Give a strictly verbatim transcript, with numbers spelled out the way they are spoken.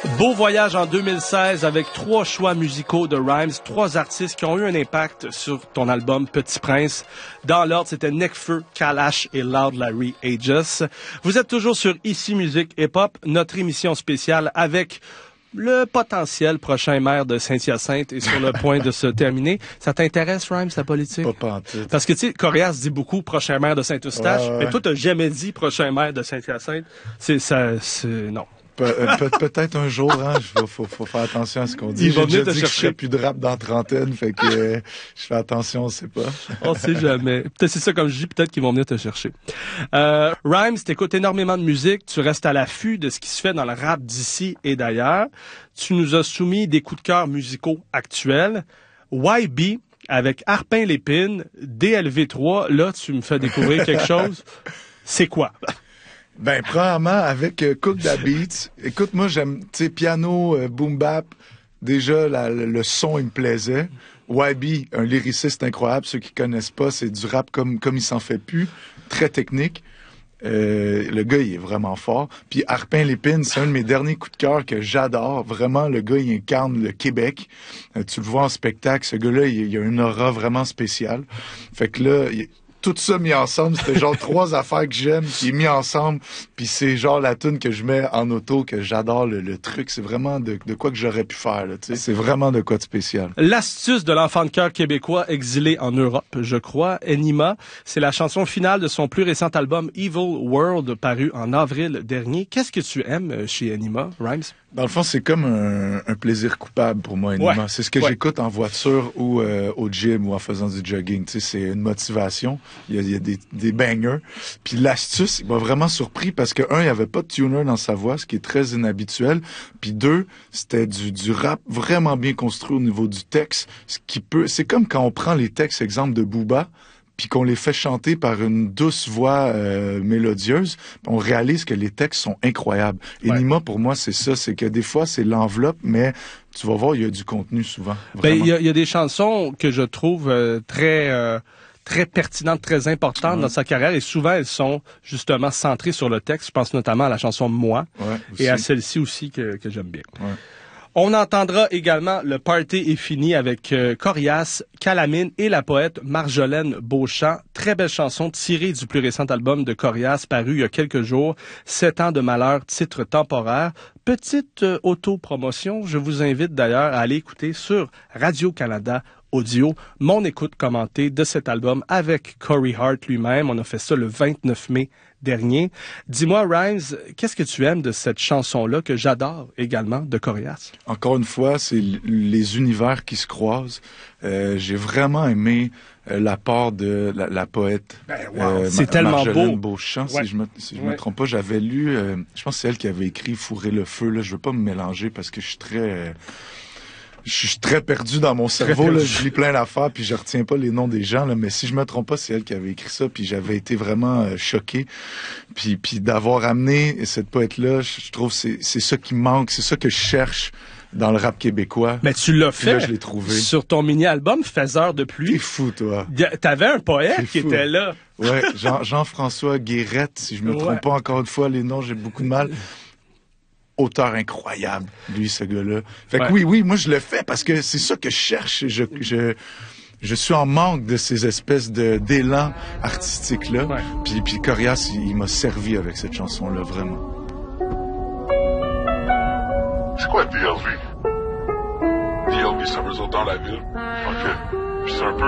Beau voyage en deux mille seize avec trois choix musicaux de Rhymes, trois artistes qui ont eu un impact sur ton album Petit Prince. Dans l'ordre, c'était Nekfeu, Kalash et Loud Larry Aegis. Vous êtes toujours sur Ici Musique Hip Hop, notre émission spéciale avec le potentiel prochain maire de Saint-Hyacinthe est sur le point de se terminer. Ça t'intéresse, Rhymes, la politique? Pas pantoute. Parce que, tu sais, Corias dit beaucoup prochain maire de Saint-Eustache, ouais, ouais. mais toi, t'as jamais dit prochain maire de Saint-Hyacinthe. C'est ça, c'est, non. Pe- euh, pe- peut-être un jour, hein. Il faut, faut faire attention à ce qu'on dit. Il va J'ai déjà venir te dit que je chercher. ferais plus de rap dans la trentaine, fait que euh, je fais attention, on sait pas. On sait jamais. Peut-être c'est ça comme je dis, peut-être qu'ils vont venir te chercher. Euh, Rhymes, t'écoutes énormément de musique, tu restes à l'affût de ce qui se fait dans le rap d'ici et d'ailleurs. Tu nous as soumis des coups de cœur musicaux actuels. Y B avec Arpin Lépine, D L V trois, là tu me fais découvrir quelque chose. C'est quoi? Ben, premièrement, avec euh, Cook Da Beats, écoute, moi, j'aime, tu sais, piano, euh, boom bap, déjà, la, le, le son, il me plaisait. Y B, un lyriciste incroyable, ceux qui connaissent pas, c'est du rap comme, comme il s'en fait plus, très technique. Euh, le gars, il est vraiment fort. Puis Arpin Lépine, c'est un de mes derniers coups de cœur que j'adore. Vraiment, le gars, il incarne le Québec. Euh, tu le vois en spectacle, ce gars-là, il, il a une aura vraiment spéciale. Fait que là, il, tout ça mis ensemble, c'était genre trois affaires que j'aime, qui est mis ensemble, puis c'est genre la tune que je mets en auto, que j'adore, le, le truc, c'est vraiment de, de quoi que j'aurais pu faire, là, tu sais. C'est vraiment de quoi de spécial. L'astuce de l'enfant de cœur québécois exilé en Europe, je crois, Enima, c'est la chanson finale de son plus récent album Evil World, paru en avril dernier. Qu'est-ce que tu aimes chez Enima, Rhymes? Dans le fond, c'est comme un, un plaisir coupable pour moi, Enima. Ouais. C'est ce que Ouais. j'écoute en voiture ou euh, au gym ou en faisant du jogging. Tu sais, c'est une motivation. Il y a, il y a des, des bangers. Puis l'astuce, il m'a vraiment surpris parce que, un, il n'y avait pas de tuner dans sa voix, ce qui est très inhabituel. Puis deux, c'était du, du rap vraiment bien construit au niveau du texte. Ce qui peut, c'est comme quand on prend les textes, exemple de Booba, puis qu'on les fait chanter par une douce voix euh, mélodieuse, on réalise que les textes sont incroyables. Ouais. Enima, pour moi, c'est ça, c'est que des fois, c'est l'enveloppe, mais tu vas voir, il y a du contenu souvent. Ben, Vraiment. il y a, il y a des chansons que je trouve euh, très euh, très pertinentes, très importantes Ouais. dans sa carrière, et souvent elles sont justement centrées sur le texte. Je pense notamment à la chanson Moi Ouais, aussi. et à celle-ci aussi que, que j'aime bien. Ouais. On entendra également Le Party est fini avec euh, Corias, Calamine et la poète Marjolaine Beauchamp. Très belle chanson tirée du plus récent album de Corias paru il y a quelques jours, Sept ans de malheur, titre temporaire. Petite euh, auto-promotion, je vous invite d'ailleurs à aller écouter sur Radio-Canada Audio mon écoute commentée de cet album avec Corey Hart lui-même. On a fait ça le vingt-neuf mai dernier. Dis-moi, Rhymes, qu'est-ce que tu aimes de cette chanson-là que j'adore également de Corias? Encore une fois, c'est l- les univers qui se croisent. Euh, j'ai vraiment aimé euh, l'apport de la, la poète. Ben, wow, c'est Ma- tellement Marjolaine beau. Beauchamp, Ouais. si je me, si je me Ouais. trompe pas, j'avais lu, euh, je pense que c'est elle qui avait écrit Fourrer le feu. Là, je veux pas me mélanger parce que je suis très, euh, je suis très perdu dans mon cerveau. Là, perdu. je lis plein d'affaires puis je retiens pas les noms des gens. Là, mais si je me trompe pas, c'est elle qui avait écrit ça. Puis j'avais été vraiment euh, choqué. Puis, puis d'avoir amené cette poète-là, je, je trouve que c'est c'est ça qui manque, c'est ça que je cherche dans le rap québécois. Mais tu l'as Puis là, fait je l'ai trouvé. sur ton mini-album Faiseur de T'es pluie. fou, toi. Y a- T'avais un poète C'est qui fou. était là. Ouais, Jean, Jean-François Guérette, si je me Ouais. trompe pas encore une fois, les noms, j'ai beaucoup de mal. Auteur incroyable, lui, ce gars-là. Fait que Ouais. oui, oui, moi, je le fais parce que c'est ça que je cherche. Je, je, je suis en manque de ces espèces de d'élan artistique-là. Ouais. Puis, puis Corias, il, il m'a servi avec cette chanson-là, vraiment. C'est quoi D L V? D L V, ça veut dire dans la ville. OK. Puis c'est un peu